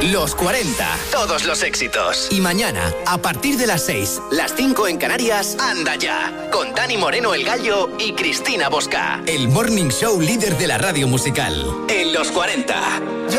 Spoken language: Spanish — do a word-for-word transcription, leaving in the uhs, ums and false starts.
Los cuarenta. Todos los éxitos. Y mañana, a partir de las seis, las cinco en Canarias, Anda Ya, con Dani Moreno el Gallo y Cristina Bosca. El morning show líder de la radio musical. En Los cuarenta.